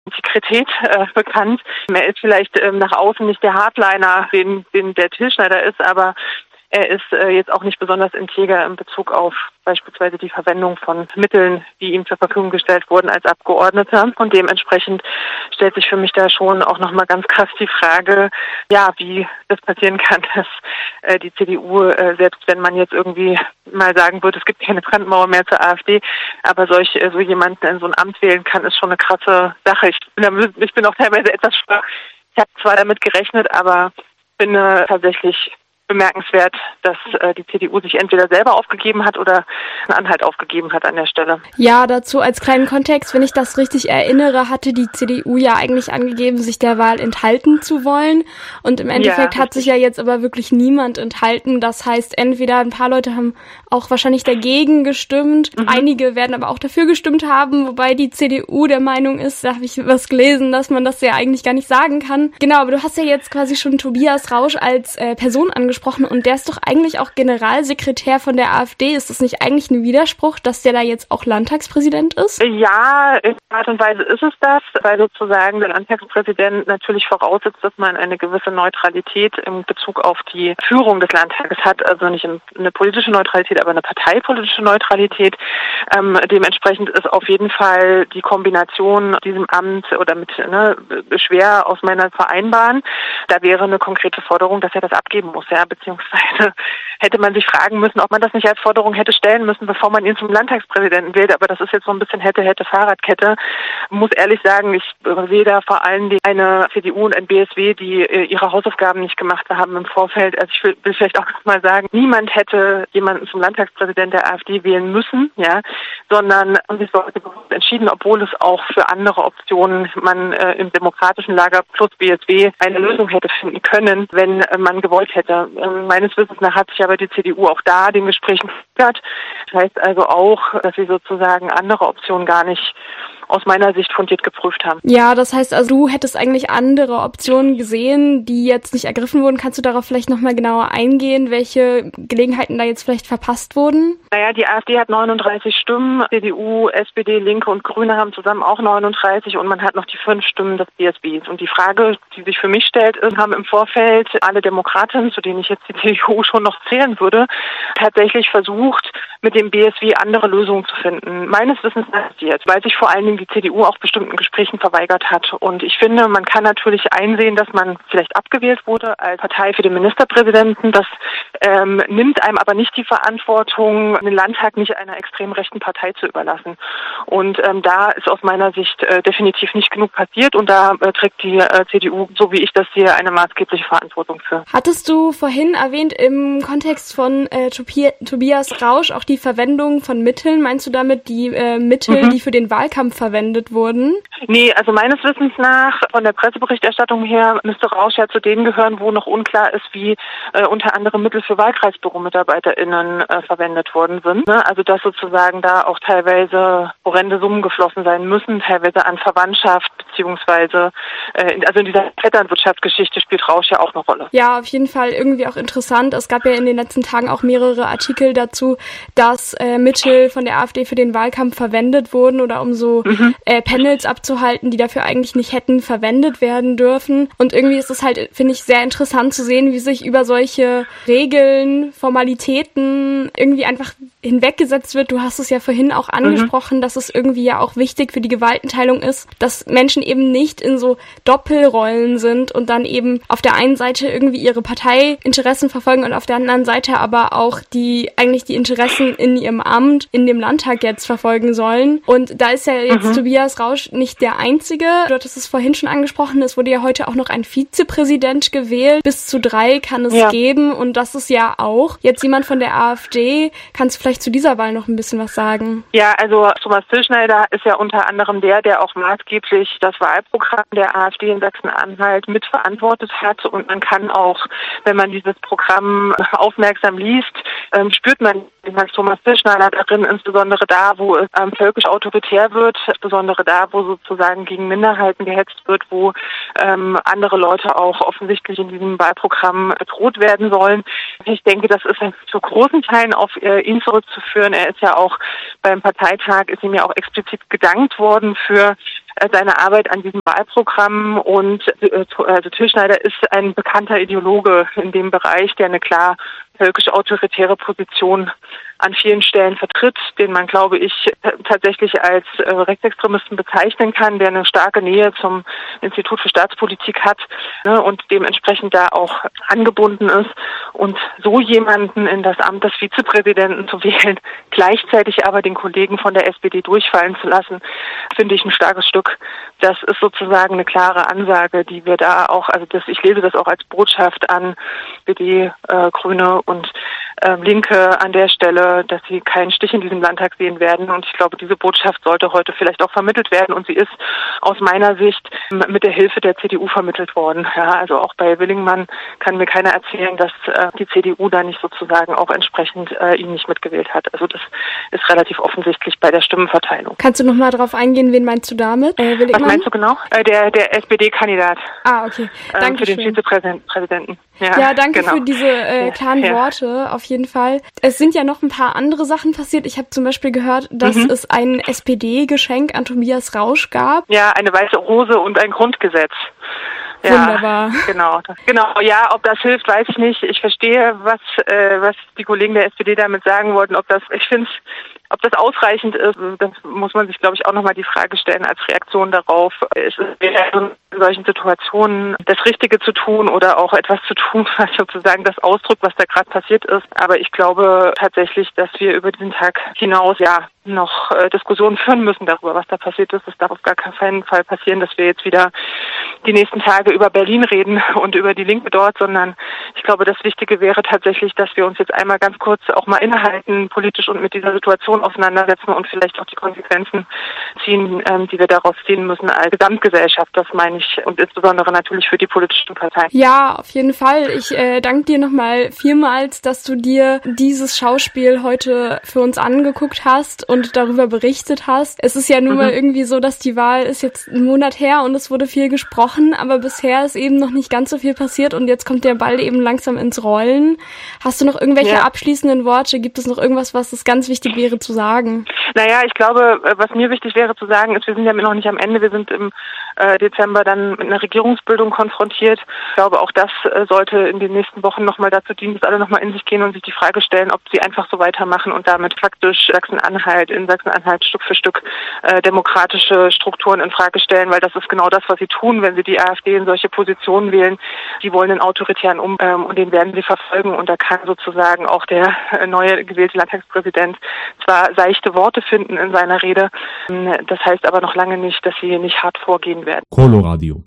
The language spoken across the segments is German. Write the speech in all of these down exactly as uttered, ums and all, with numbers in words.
Integrität äh, bekannt. Er ist vielleicht ähm, nach außen nicht der Hardliner, den, den der Till Schneider ist, aber er ist äh, jetzt auch nicht besonders integer in Bezug auf beispielsweise die Verwendung von Mitteln, die ihm zur Verfügung gestellt wurden als Abgeordneter. Und dementsprechend stellt sich für mich da schon auch nochmal ganz krass die Frage, ja, wie das passieren kann, dass äh, die C D U, äh, selbst wenn man jetzt irgendwie mal sagen würde, es gibt keine Brandmauer mehr zur AfD, aber solch äh, so jemanden in so ein Amt wählen kann, ist schon eine krasse Sache. Ich bin, da, ich bin auch teilweise etwas schwach. Ich habe zwar damit gerechnet, aber finde tatsächlich bemerkenswert, dass äh, die C D U sich entweder selber aufgegeben hat oder einen Anhalt aufgegeben hat an der Stelle. Ja, dazu als kleinen Kontext, wenn ich das richtig erinnere, hatte die C D U ja eigentlich angegeben, sich der Wahl enthalten zu wollen. Und im Endeffekt ja, hat sich ja jetzt aber wirklich niemand enthalten. Das heißt, entweder ein paar Leute haben auch wahrscheinlich dagegen gestimmt, mhm. einige werden aber auch dafür gestimmt haben, wobei die C D U der Meinung ist, da habe ich was gelesen, dass man das ja eigentlich gar nicht sagen kann. Genau, aber du hast ja jetzt quasi schon Tobias Rausch als äh, Person angesprochen. Und der ist doch eigentlich auch Generalsekretär von der AfD. Ist das nicht eigentlich ein Widerspruch, dass der da jetzt auch Landtagspräsident ist? Ja, in Art und Weise ist es das, weil sozusagen der Landtagspräsident natürlich voraussetzt, dass man eine gewisse Neutralität in Bezug auf die Führung des Landtages hat. Also nicht eine politische Neutralität, aber eine parteipolitische Neutralität. Ähm, dementsprechend ist auf jeden Fall die Kombination diesem Amt oder mit ne, schwer aus meiner vereinbaren. Da wäre eine konkrete Forderung, dass er das abgeben muss, ja. Beziehungsweise hätte man sich fragen müssen, ob man das nicht als Forderung hätte stellen müssen, bevor man ihn zum Landtagspräsidenten wählt. Aber das ist jetzt so ein bisschen hätte, hätte, Fahrradkette. Ich muss ehrlich sagen, ich sehe da vor allem eine C D U und ein B S W, die ihre Hausaufgaben nicht gemacht haben im Vorfeld. Also ich will, will vielleicht auch noch mal sagen, niemand hätte jemanden zum Landtagspräsidenten der AfD wählen müssen, ja, sondern sich Leute entschieden, obwohl es auch für andere Optionen man äh, im demokratischen Lager plus B S W eine Lösung hätte finden können, wenn äh, man gewollt hätte. Meines Wissens nach hat sich aber die C D U auch da den Gesprächen gehört. Das heißt also auch, dass sie sozusagen andere Optionen gar nicht aus meiner Sicht fundiert geprüft haben. Ja, das heißt also, du hättest eigentlich andere Optionen gesehen, die jetzt nicht ergriffen wurden. Kannst du darauf vielleicht nochmal genauer eingehen, welche Gelegenheiten da jetzt vielleicht verpasst wurden? Naja, die AfD hat neununddreißig Stimmen, C D U, S P D, Linke und Grüne haben zusammen auch neununddreißig und man hat noch die fünf Stimmen des B S Ws. Und die Frage, die sich für mich stellt, ist, haben im Vorfeld alle Demokraten, zu denen ich jetzt die C D U schon noch zählen würde, tatsächlich versucht, mit dem B S W andere Lösungen zu finden. Meines Wissens passiert, weil sich vor allen Dingen die C D U auch bestimmten Gesprächen verweigert hat. Und ich finde, man kann natürlich einsehen, dass man vielleicht abgewählt wurde als Partei für den Ministerpräsidenten. Das ähm, nimmt einem aber nicht die Verantwortung, den Landtag nicht einer extrem rechten Partei zu überlassen. Und ähm, da ist aus meiner Sicht äh, definitiv nicht genug passiert. Und da äh, trägt die äh, C D U, so wie ich das sehe, eine maßgebliche Verantwortung für. Hattest du vorhin erwähnt, im Kontext von äh, Tobi- Tobias Rausch auch die Verwendung von Mitteln? Meinst du damit die äh, Mittel, mhm. die für den Wahlkampf verwendet wurden? Nee, also meines Wissens nach, von der Presseberichterstattung her, müsste Rausch ja zu denen gehören, wo noch unklar ist, wie äh, unter anderem Mittel für Wahlkreisbüro-MitarbeiterInnen äh, verwendet worden sind. Ne? Also dass sozusagen da auch teilweise horrende Summen geflossen sein müssen, teilweise an Verwandtschaft, beziehungsweise äh, also in dieser Vetternwirtschaftsgeschichte spielt Rausch ja auch eine Rolle. Ja, auf jeden Fall irgendwie auch interessant. Es gab ja in den letzten Tagen auch mehrere Artikel dazu, dass äh, Mittel von der AfD für den Wahlkampf verwendet wurden oder um so mhm. äh, Panels abzuhalten, die dafür eigentlich nicht hätten verwendet werden dürfen. Und irgendwie ist es halt, finde ich, sehr interessant zu sehen, wie sich über solche Regeln, Formalitäten irgendwie einfach hinweggesetzt wird. Du hast es ja vorhin auch angesprochen, mhm. dass es irgendwie ja auch wichtig für die Gewaltenteilung ist, dass Menschen eben nicht in so Doppelrollen sind und dann eben auf der einen Seite irgendwie ihre Parteiinteressen verfolgen und auf der anderen Seite aber auch die eigentlich die Interessen in ihrem Amt, in dem Landtag jetzt verfolgen sollen. Und da ist ja jetzt mhm. Tobias Rausch nicht der Einzige. Du hattest es vorhin schon angesprochen, es wurde ja heute auch noch ein Vizepräsident gewählt. Bis zu drei kann es ja. geben und das ist ja auch jetzt jemand von der AfD. Kannst du vielleicht zu dieser Wahl noch ein bisschen was sagen? Ja, also Thomas Till Schneider ist ja unter anderem der, der auch maßgeblich das Wahlprogramm der AfD in Sachsen-Anhalt mitverantwortet hat und man kann auch, wenn man dieses Programm aufmerksam liest, ähm, spürt man den Herrn Thomas Till Schneider darin, insbesondere da, wo es ähm, völkisch autoritär wird, insbesondere da, wo sozusagen gegen Minderheiten gehetzt wird, wo ähm, andere Leute auch offensichtlich in diesem Wahlprogramm bedroht werden sollen. Ich denke, das ist zu großen Teilen auf äh, ihn zurückzuführen. Er ist ja auch beim Parteitag, ist ihm ja auch explizit gedankt worden für seine Arbeit an diesem Wahlprogramm. Und also Türschneider ist ein bekannter Ideologe in dem Bereich, der eine klar völkisch-autoritäre Position an vielen Stellen vertritt, den man, glaube ich, tatsächlich als äh, Rechtsextremisten bezeichnen kann, der eine starke Nähe zum Institut für Staatspolitik hat, ne, und dementsprechend da auch angebunden ist. Und so jemanden in das Amt des Vizepräsidenten zu wählen, gleichzeitig aber den Kollegen von der S P D durchfallen zu lassen, finde ich ein starkes Stück. Das ist sozusagen eine klare Ansage, die wir da auch, also das, ich lese das auch als Botschaft an S P D, äh, Grüne und äh, Linke an der Stelle, dass sie keinen Stich in diesem Landtag sehen werden. Und ich glaube, diese Botschaft sollte heute vielleicht auch vermittelt werden. Und sie ist aus meiner Sicht mit der Hilfe der C D U vermittelt worden. Ja, also auch bei Willingmann kann mir keiner erzählen, dass äh, die C D U da nicht sozusagen auch entsprechend äh, ihn nicht mitgewählt hat. Also das ist relativ offensichtlich bei der Stimmenverteilung. Kannst du noch mal drauf eingehen, wen meinst du damit? Äh, Was meinst du genau? Äh, der der S P D-Kandidat. Ah, okay. Danke äh, für den Vizepräsidenten. Ja, ja, danke genau. für diese äh, klaren ja. Worte, auf jeden Fall. Es sind ja noch ein paar andere Sachen passiert. Ich habe zum Beispiel gehört, dass mhm. es ein S P D-Geschenk an Tobias Rausch gab. Ja, eine weiße Rose und ein Grundgesetz. Ja, wunderbar. Genau, genau. Ja, ob das hilft, weiß ich nicht. Ich verstehe, was äh, was die Kollegen der S P D damit sagen wollten. Ob das, ich finde, ob das ausreichend ist, das muss man sich, glaube ich, auch nochmal die Frage stellen als Reaktion darauf. Es ist in solchen Situationen das Richtige zu tun oder auch etwas zu tun, was sozusagen das ausdrückt, was da gerade passiert ist. Aber ich glaube tatsächlich, dass wir über diesen Tag hinaus ja noch äh, Diskussionen führen müssen darüber, was da passiert ist. Es darf auf gar keinen Fall passieren, dass wir jetzt wieder die nächsten Tage über Berlin reden und über die Linke dort, sondern ich glaube, das Wichtige wäre tatsächlich, dass wir uns jetzt einmal ganz kurz auch mal innehalten, politisch und mit dieser Situation auseinandersetzen und vielleicht auch die Konsequenzen ziehen, ähm, die wir daraus ziehen müssen als Gesamtgesellschaft. Das meine ich, und insbesondere natürlich für die politischen Parteien. Ja, auf jeden Fall. Ich äh, danke dir nochmal vielmals, dass du dir dieses Schauspiel heute für uns angeguckt hast und darüber berichtet hast. Es ist ja nun mhm. mal irgendwie so, dass die Wahl ist jetzt einen Monat her und es wurde viel gesprochen, aber bisher ist eben noch nicht ganz so viel passiert und jetzt kommt der Ball eben langsam ins Rollen. Hast du noch irgendwelche ja. abschließenden Worte? Gibt es noch irgendwas, was es ganz wichtig wäre zu sagen? Naja, ich glaube, was mir wichtig wäre zu sagen, ist, wir sind ja noch nicht am Ende. Wir sind im äh, Dezember dann mit einer Regierungsbildung konfrontiert. Ich glaube, auch das äh, sollte in den nächsten Wochen nochmal dazu dienen, dass alle nochmal in sich gehen und sich die Frage stellen, ob sie einfach so weitermachen und damit faktisch Sachsen-Anhalt in Sachsen-Anhalt Stück für Stück äh, demokratische Strukturen in Frage stellen, weil das ist genau das, was sie tun, wenn sie die AfD in solche Positionen wählen. Sie wollen einen autoritären Um ähm, und den werden sie verfolgen und da kann sozusagen auch der äh, neue gewählte Landtagspräsident zwar seichte Worte finden in seiner Rede, ähm, das heißt aber noch lange nicht, dass sie nicht hart vorgehen werden. Coloradio.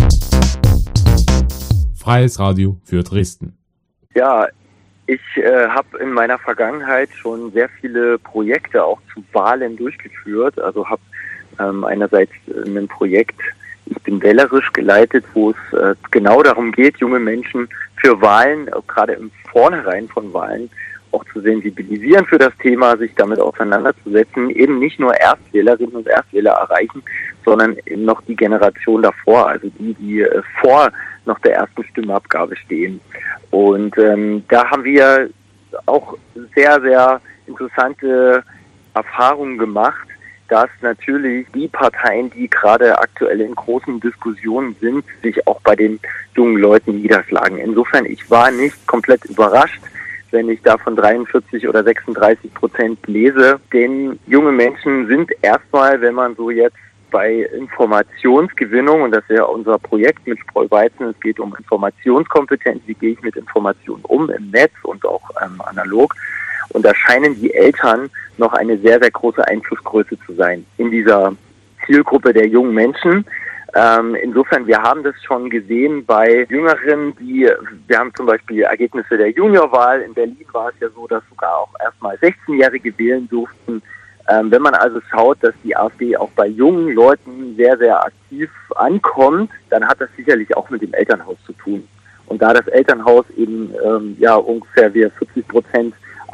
Freies Radio für Dresden. Ja, ich äh, habe in meiner Vergangenheit schon sehr viele Projekte auch zu Wahlen durchgeführt. Also habe ähm, einerseits ein Projekt, ich bin wählerisch geleitet, wo es äh, genau darum geht, junge Menschen für Wahlen, auch gerade im Vornherein von Wahlen, auch zu sensibilisieren für das Thema, sich damit auseinanderzusetzen, eben nicht nur Erstwählerinnen und Erstwähler erreichen, sondern eben noch die Generation davor, also die, die äh, vor noch der ersten Stimmabgabe stehen. Und ähm, da haben wir auch sehr, sehr interessante Erfahrungen gemacht, dass natürlich die Parteien, die gerade aktuell in großen Diskussionen sind, sich auch bei den jungen Leuten niederschlagen. Insofern, ich war nicht komplett überrascht, wenn ich da von dreiundvierzig oder sechsunddreißig Prozent lese. Denn junge Menschen sind erstmal, wenn man so jetzt bei Informationsgewinnung, und das ist ja unser Projekt mit Spreu-Weizen, es geht um Informationskompetenz, wie gehe ich mit Informationen um im Netz und auch ähm, analog. Und da scheinen die Eltern noch eine sehr, sehr große Einflussgröße zu sein in dieser Zielgruppe der jungen Menschen. Ähm, insofern, wir haben das schon gesehen bei Jüngeren, die, wir haben zum Beispiel Ergebnisse der Juniorwahl. In Berlin war es ja so, dass sogar auch erstmal sechzehnjährige wählen durften. Ähm, wenn man also schaut, dass die AfD auch bei jungen Leuten sehr, sehr aktiv ankommt, dann hat das sicherlich auch mit dem Elternhaus zu tun. Und da das Elternhaus eben ähm, ja ungefähr wir vierzig Prozent